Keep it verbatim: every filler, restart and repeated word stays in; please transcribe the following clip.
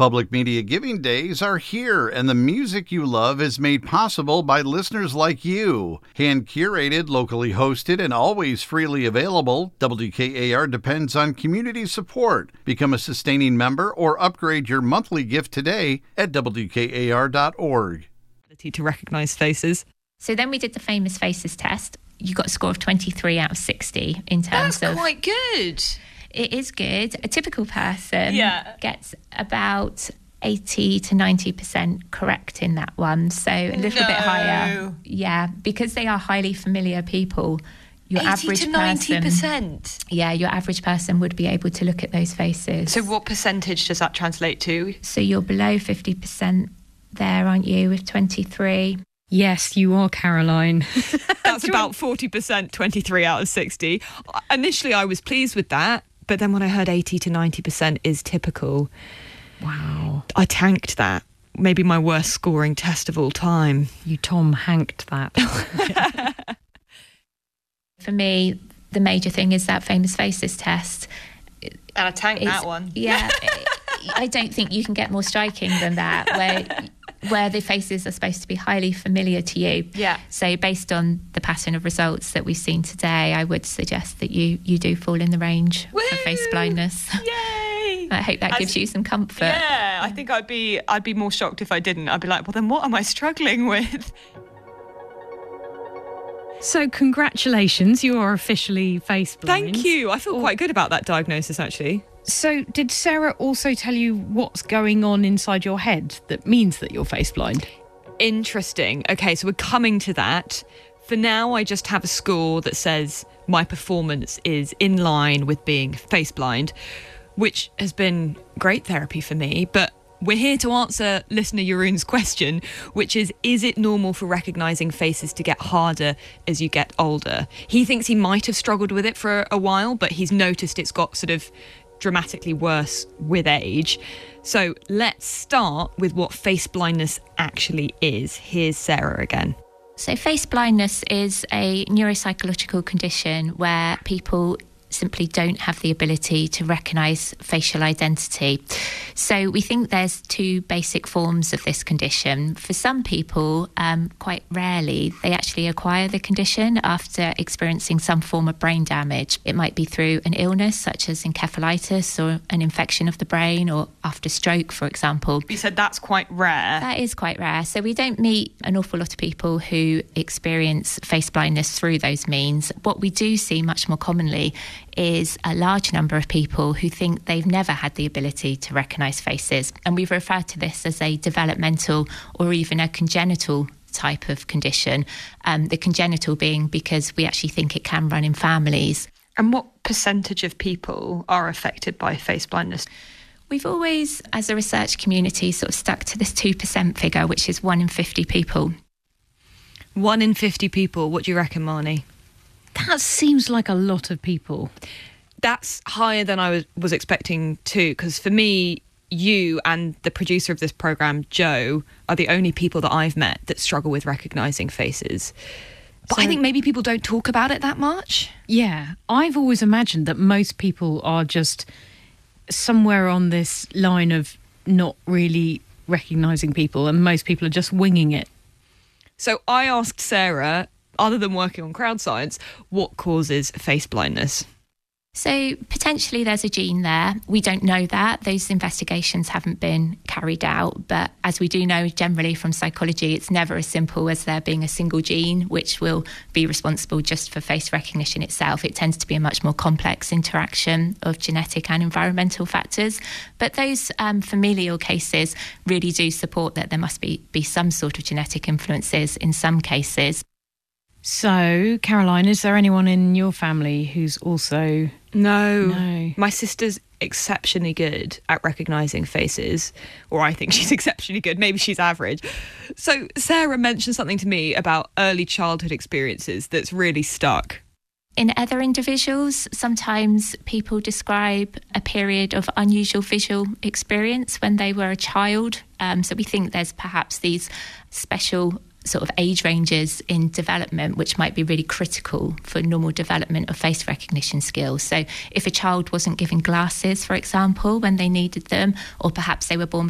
Public Media Giving Days are here, and the music you love is made possible by listeners like you. Hand-curated, locally hosted, and always freely available, W K A R depends on community support. Become a sustaining member or upgrade your monthly gift today at W K A R dot org. To recognise faces. So then we did the Famous Faces test. You got a score of twenty-three out of sixty in terms That's of... quite good. It is good. A typical person yeah. gets about eighty to ninety percent correct in that one. So a little no. bit higher. Yeah, because they are highly familiar people. Your average eighty to ninety percent? Person, yeah, your average person would be able to look at those faces. So what percentage does that translate to? So you're below fifty percent there, aren't you, with twenty-three? Yes, you are, Caroline. That's about forty percent, twenty-three out of sixty. Initially, I was pleased with that. But then when I heard eighty to ninety percent is typical, wow, I tanked that. Maybe my worst scoring test of all time. You Tom Hanked that. For me, the major thing is that Famous Faces test. And I tanked it's, that one. Yeah, I don't think you can get more striking than that, where where the faces are supposed to be highly familiar to you. Yeah. So based on the pattern of results that we've seen today, I would suggest that you you do fall in the range Woo! For face blindness. Yay! I hope that As, gives you some comfort. Yeah, I think I'd be I'd be more shocked if I didn't. I'd be like, well, then what am I struggling with? So congratulations, you are officially face blind. Thank you. I feel quite good about that diagnosis, actually. So did Sarah also tell you what's going on inside your head that means that you're face blind? Interesting. Okay, so we're coming to that. For now, I just have a score that says my performance is in line with being face blind, which has been great therapy for me. But we're here to answer listener Jeroen's question, which is, is it normal for recognising faces to get harder as you get older? He thinks he might have struggled with it for a while, but he's noticed it's got sort of dramatically worse with age. So let's start with what face blindness actually is. Here's Sarah again. So face blindness is a neuropsychological condition where people simply don't have the ability to recognise facial identity. So we think there's two basic forms of this condition. For some people, um, quite rarely, they actually acquire the condition after experiencing some form of brain damage. It might be through an illness such as encephalitis or an infection of the brain, or after stroke, for example. You said that's quite rare. That is quite rare. So we don't meet an awful lot of people who experience face blindness through those means. What we do see much more commonly is a large number of people who think they've never had the ability to recognise faces. And we've referred to this as a developmental or even a congenital type of condition. Um, the congenital being because we actually think it can run in families. And what percentage of people are affected by face blindness? We've always, as a research community, sort of stuck to this two percent figure, which is one in fifty people. One in fifty people. What do you reckon, Marnie? That seems like a lot of people. That's higher than I was, was expecting too, because for me, you and the producer of this programme, Joe, are the only people that I've met that struggle with recognising faces. But So- I think maybe people don't talk about it that much. Yeah, I've always imagined that most people are just somewhere on this line of not really recognising people, and most people are just winging it. So I asked Sarah, other than working on crowd science, what causes face blindness? So potentially there's a gene there. We don't know that. Those investigations haven't been carried out. But as we do know generally from psychology, it's never as simple as there being a single gene which will be responsible just for face recognition itself. It tends to be a much more complex interaction of genetic and environmental factors. But those um, familial cases really do support that there must be, be some sort of genetic influences in some cases. So, Caroline, is there anyone in your family who's also... No. No. My sister's exceptionally good at recognising faces, or I think she's exceptionally good. Maybe she's average. So Sarah mentioned something to me about early childhood experiences that's really stuck. In other individuals, sometimes people describe a period of unusual visual experience when they were a child. Um, so we think there's perhaps these special sort of age ranges in development which might be really critical for normal development of face recognition skills. So if a child wasn't given glasses, for example, when they needed them, or perhaps they were born